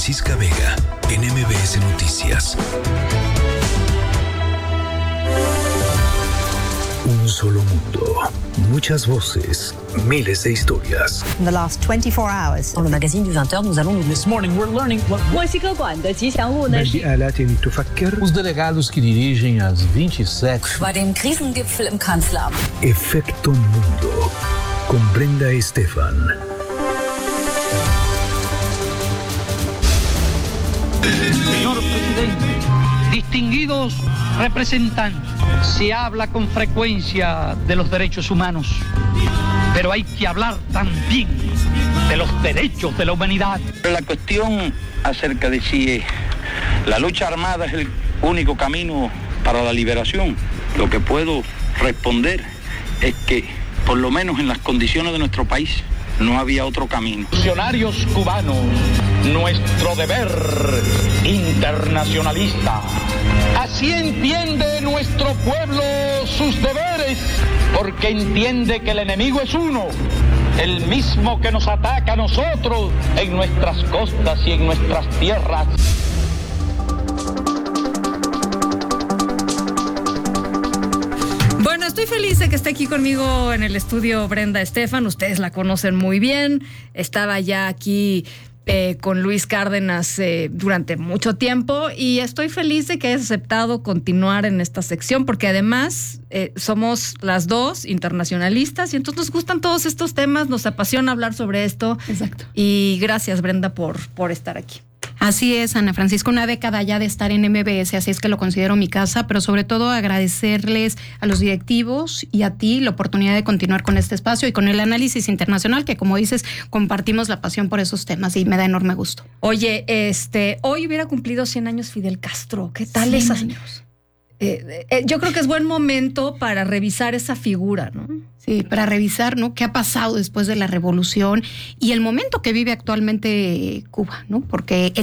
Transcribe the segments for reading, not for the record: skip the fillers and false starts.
Francisca Vega, en MBS Noticias. Un solo mundo, muchas voces, miles de historias. In the last 24 hours. Dans le magazine du 20h, nous allons This morning we're learning what بآلات تفكر. os delegados que dirigem as 27 bei dem Krisengipfel im Kanzleramt. Efecto Mundo, con Brenda Estefan. Señor presidente, distinguidos representantes, se habla con frecuencia de los derechos humanos, pero hay que hablar también de los derechos de la humanidad. La cuestión acerca de si la lucha armada es el único camino para la liberación, lo que puedo responder es que, por lo menos en las condiciones de nuestro país, no había otro camino. Funcionarios cubanos, nuestro deber internacionalista. Así entiende nuestro pueblo sus deberes, porque entiende que el enemigo es uno, el mismo que nos ataca a nosotros en nuestras costas y en nuestras tierras. Bueno, estoy feliz de que esté aquí conmigo en el estudio Brenda Estefan. Ustedes la conocen muy bien. Estaba ya aquí con Luis Cárdenas durante mucho tiempo y estoy feliz de que hayas aceptado continuar en esta sección porque además somos las dos internacionalistas y entonces nos gustan todos estos temas, nos apasiona hablar sobre esto. Exacto. Y gracias, Brenda, por estar aquí. Así es, Ana Francisca, una década ya de estar en MBS, así es que lo considero mi casa, pero sobre todo agradecerles a los directivos y a ti la oportunidad de continuar con este espacio y con el análisis internacional, que como dices, compartimos la pasión por esos temas y me da enorme gusto. Oye, hoy hubiera cumplido 100 años Fidel Castro. ¿Qué tal 100 esas? años. Yo creo que es buen momento para revisar esa figura, ¿no? Sí, para revisar, ¿no? ¿Qué ha pasado después de la revolución y el momento que vive actualmente Cuba, ¿no? Porque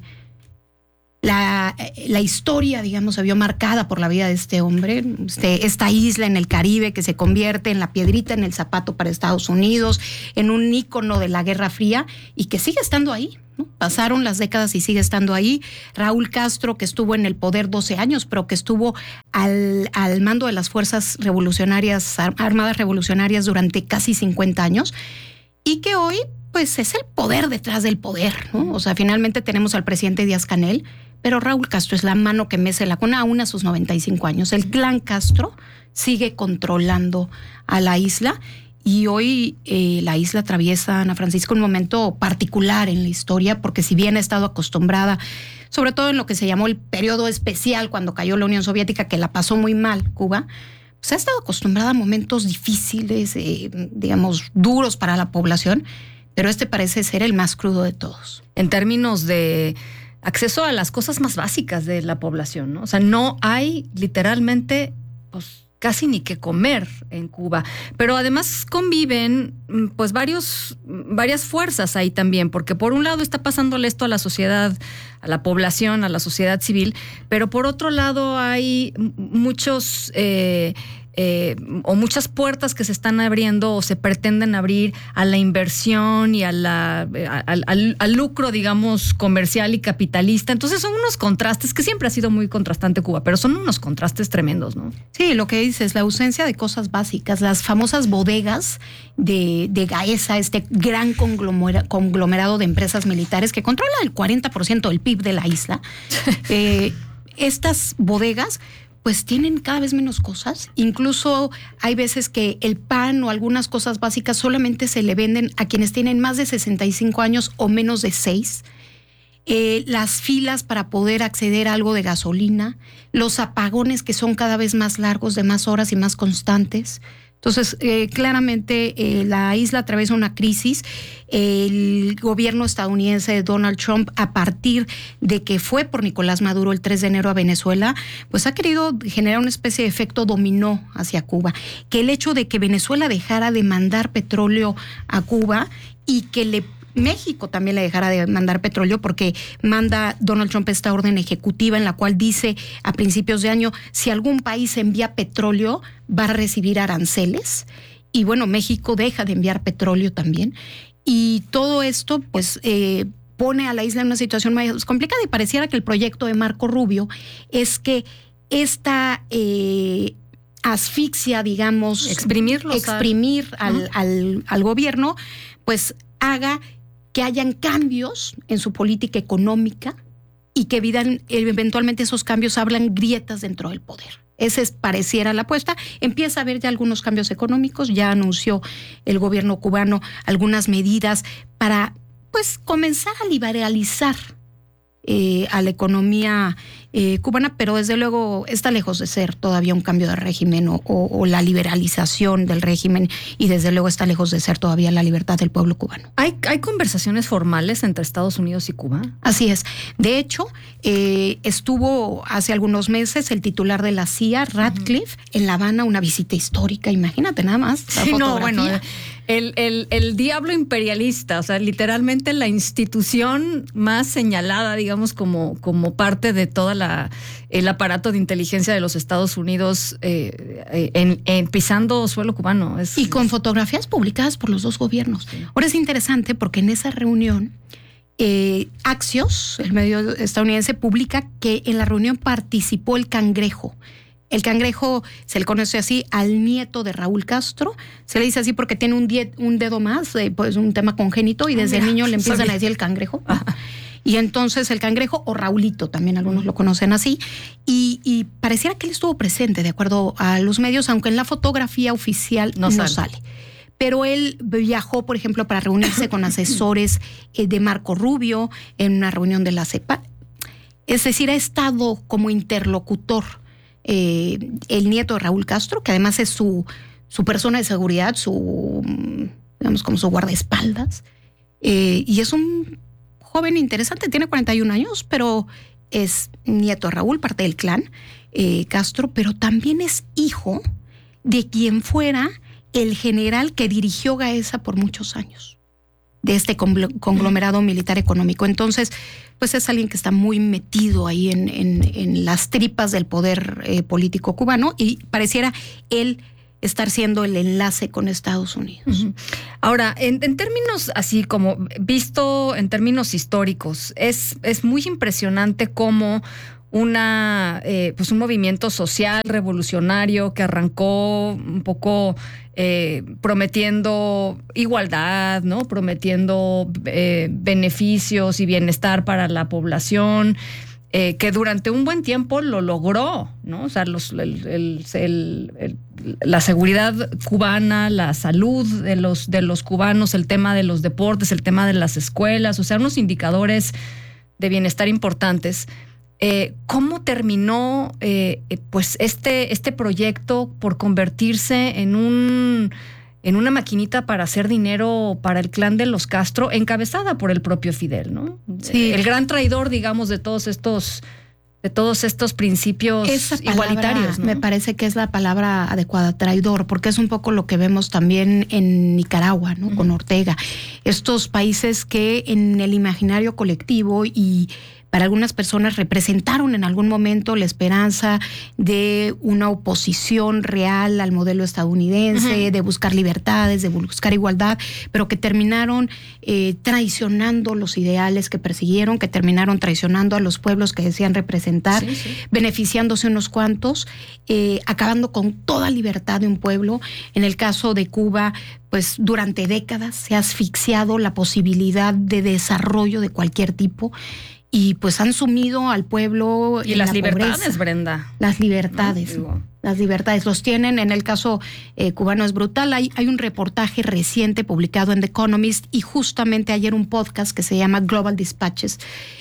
la historia, digamos, se vio marcada por la vida de este hombre, esta isla en el Caribe que se convierte en la piedrita en el zapato para Estados Unidos, en un ícono de la Guerra Fría y que sigue estando ahí, ¿no? Pasaron las décadas y sigue estando ahí. Raúl Castro, que estuvo en el poder 12 años, pero que estuvo al mando de las fuerzas revolucionarias, armadas revolucionarias durante casi 50 años y que hoy, pues, es el poder detrás del poder, ¿no? O sea, finalmente tenemos al presidente Díaz-Canel, pero Raúl Castro es la mano que mece la cuna aún a sus 95 años. El clan Castro sigue controlando a la isla y hoy la isla atraviesa, Ana Francisca, un momento particular en la historia porque si bien ha estado acostumbrada, sobre todo en lo que se llamó el periodo especial cuando cayó la Unión Soviética, que la pasó muy mal Cuba, pues ha estado acostumbrada a momentos difíciles, digamos, duros para la población, pero parece ser el más crudo de todos. En términos de acceso a las cosas más básicas de la población, ¿no? O sea, no hay literalmente, pues, casi ni que comer en Cuba. Pero además conviven, pues, varias fuerzas ahí también, porque por un lado está pasándole esto a la sociedad, a la población, a la sociedad civil, pero por otro lado hay muchos o muchas puertas que se están abriendo o se pretenden abrir a la inversión y al lucro, digamos, comercial y capitalista. Entonces son unos contrastes que siempre ha sido muy contrastante Cuba, pero son unos contrastes tremendos, ¿no? Sí, lo que dices, la ausencia de cosas básicas, las famosas bodegas de Gaesa, este gran conglomerado de empresas militares que controla el 40% del PIB de la isla. Estas bodegas pues tienen cada vez menos cosas. Incluso hay veces que el pan o algunas cosas básicas solamente se le venden a quienes tienen más de 65 años o menos de 6. Las filas para poder acceder a algo de gasolina, los apagones que son cada vez más largos, de más horas y más constantes. Entonces, claramente la isla atraviesa una crisis. El gobierno estadounidense de Donald Trump, a partir de que fue por Nicolás Maduro el 3 de enero a Venezuela, pues ha querido generar una especie de efecto dominó hacia Cuba. Que el hecho de que Venezuela dejara de mandar petróleo a Cuba y que México también le dejara de mandar petróleo porque manda Donald Trump esta orden ejecutiva en la cual dice a principios de año si algún país envía petróleo va a recibir aranceles y bueno, México deja de enviar petróleo también y todo esto pues pone a la isla en una situación más complicada, y pareciera que el proyecto de Marco Rubio es que esta asfixia, digamos, exprimir al gobierno, pues haga que hayan cambios en su política económica y que eventualmente esos cambios abran grietas dentro del poder. Esa pareciera la apuesta. Empieza a haber ya algunos cambios económicos. Ya anunció el gobierno cubano algunas medidas para, pues, comenzar a liberalizar a la economía cubana, pero desde luego está lejos de ser todavía un cambio de régimen o la liberalización del régimen, y desde luego está lejos de ser todavía la libertad del pueblo cubano. ¿Hay conversaciones formales entre Estados Unidos y Cuba? Así es. De hecho, estuvo hace algunos meses el titular de la CIA, Ratcliffe, en La Habana, una visita histórica, imagínate nada más. Sí, no, bueno, el diablo imperialista, o sea, literalmente la institución más señalada, digamos, como parte de toda el aparato de inteligencia de los Estados Unidos en pisando suelo cubano. Y con fotografías publicadas por los dos gobiernos. Sí. Ahora es interesante porque en esa reunión Axios, el medio estadounidense, publica que en la reunión participó el Cangrejo. El Cangrejo se le conoce así al nieto de Raúl Castro. Se le dice así porque tiene un dedo más, pues un tema congénito, y desde niño le empiezan a decir el Cangrejo. Y entonces el Cangrejo, o Raulito, también algunos lo conocen así, y pareciera que él estuvo presente, de acuerdo a los medios, aunque en la fotografía oficial no sale. Pero él viajó, por ejemplo, para reunirse con asesores de Marco Rubio en una reunión de la CEPAL. Es decir, ha estado como interlocutor el nieto de Raúl Castro, que además es su persona de seguridad, digamos, como su guardaespaldas. Y es un joven interesante, tiene 41 años, pero es nieto de Raúl, parte del clan Castro, pero también es hijo de quien fuera el general que dirigió Gaesa por muchos años, de este conglomerado militar económico. Entonces, pues es alguien que está muy metido ahí en las tripas del poder político cubano, y pareciera él estar siendo el enlace con Estados Unidos. Uh-huh. Ahora, en términos así como visto en términos históricos, es muy impresionante cómo un movimiento social revolucionario que arrancó un poco prometiendo igualdad, ¿no? Prometiendo beneficios y bienestar para la población, que durante un buen tiempo lo logró, ¿no? O sea, la seguridad cubana, la salud de los cubanos, el tema de los deportes, el tema de las escuelas, o sea, unos indicadores de bienestar importantes. ¿Cómo terminó pues este proyecto por convertirse en una maquinita para hacer dinero para el clan de los Castro, encabezada por el propio Fidel, ¿no? Sí. El gran traidor, digamos, de todos estos principios igualitarios, ¿no? Me parece que es la palabra adecuada, traidor, porque es un poco lo que vemos también en Nicaragua, ¿no? Uh-huh. Con Ortega. Estos países que en el imaginario colectivo y para algunas personas representaron en algún momento la esperanza de una oposición real al modelo estadounidense, uh-huh, de buscar libertades, de buscar igualdad, pero que terminaron traicionando los ideales que persiguieron, que terminaron traicionando a los pueblos que decían representar, sí, beneficiándose unos cuantos, acabando con toda libertad de un pueblo. En el caso de Cuba, pues durante décadas se ha asfixiado la posibilidad de desarrollo de cualquier tipo. Y pues han sumido al pueblo y en las la libertades, pobreza. Brenda. Las libertades. ¿No? Las libertades los tienen. En el caso cubano es brutal. Hay un reportaje reciente publicado en The Economist y justamente ayer un podcast que se llama Global Dispatches,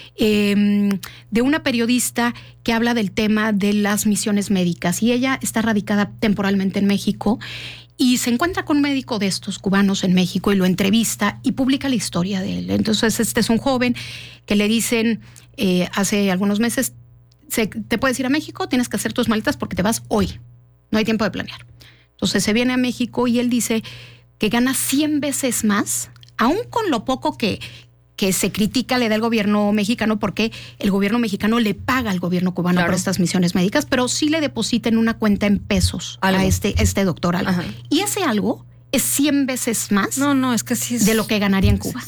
de una periodista que habla del tema de las misiones médicas. Y ella está radicada temporalmente en México y se encuentra con un médico de estos cubanos en México y lo entrevista y publica la historia de él. Entonces este es un joven que le dicen hace algunos meses, te puedes ir a México, tienes que hacer tus maletas porque te vas hoy, no hay tiempo de planear. Entonces se viene a México y él dice que gana 100 veces más, aún con lo poco que se critica le da el gobierno mexicano, porque el gobierno mexicano le paga al gobierno cubano, claro, por estas misiones médicas, pero sí le deposita en una cuenta en pesos ¿algo? A este doctor algo. Ajá. Y ese algo es 100 veces más es que sí es... de lo que ganaría en Cuba.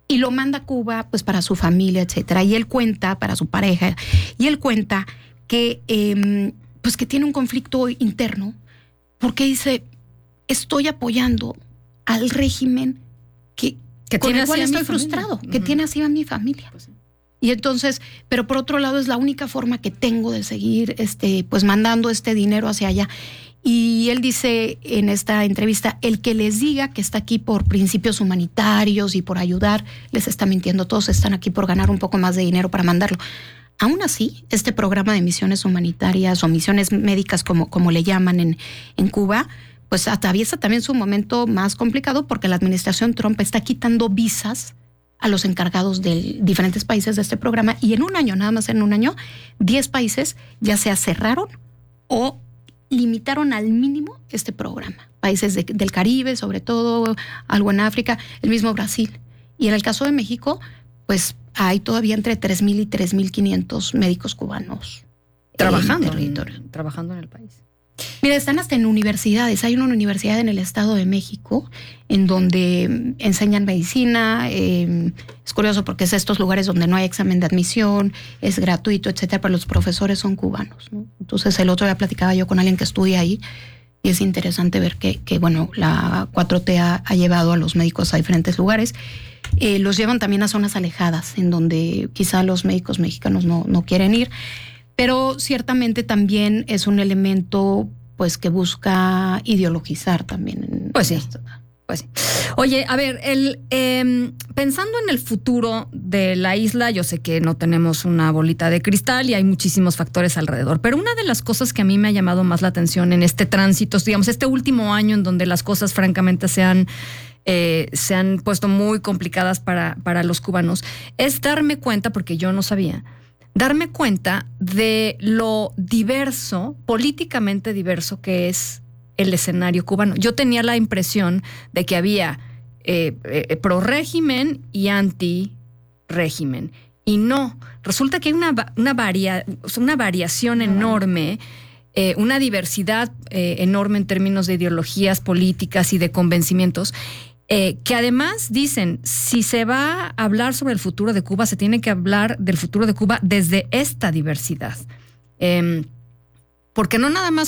y lo manda a Cuba pues para su familia, etcétera. Y él cuenta, para su pareja, y él cuenta que pues que tiene un conflicto interno porque dice, estoy apoyando al régimen que con el cual estoy frustrado, que tiene así a mi familia. Pues sí. Y entonces, pero por otro lado es la única forma que tengo de seguir pues mandando este dinero hacia allá. Y él dice en esta entrevista, el que les diga que está aquí por principios humanitarios y por ayudar, les está mintiendo. Todos están aquí por ganar un poco más de dinero para mandarlo. Aún así, este programa de misiones humanitarias o misiones médicas, como le llaman en Cuba, pues atraviesa también su momento más complicado porque la administración Trump está quitando visas a los encargados de diferentes países de este programa. Y en un año, nada más en un año, 10 países ya se cerraron o limitaron al mínimo este programa. Países del Caribe, sobre todo, algo en África, el mismo Brasil. Y en el caso de México, pues hay todavía entre 3,000 y 3,500 médicos cubanos trabajando en el país. Mira, están hasta en universidades. Hay una universidad en el Estado de México en donde enseñan medicina. Es curioso porque es estos lugares donde no hay examen de admisión, es gratuito, etcétera, pero los profesores son cubanos, ¿no? Entonces el otro día platicaba yo con alguien que estudia ahí y es interesante ver que bueno, la 4T ha llevado a los médicos a diferentes lugares. Los llevan también a zonas alejadas en donde quizá los médicos mexicanos no quieren ir. Pero ciertamente también es un elemento pues que busca ideologizar también. Pues sí. Oye, a ver, pensando en el futuro de la isla, yo sé que no tenemos una bolita de cristal y hay muchísimos factores alrededor, pero una de las cosas que a mí me ha llamado más la atención en este tránsito, digamos, este último año en donde las cosas francamente se han puesto muy complicadas para los cubanos, es darme cuenta, porque yo no sabía, darme cuenta de lo diverso, políticamente diverso que es el escenario cubano. Yo tenía la impresión de que había pro régimen y anti régimen. Y no, resulta que hay una variación enorme, una diversidad enorme en términos de ideologías políticas y de convencimientos. Que además dicen, si se va a hablar sobre el futuro de Cuba, se tiene que hablar del futuro de Cuba desde esta diversidad. Porque no nada más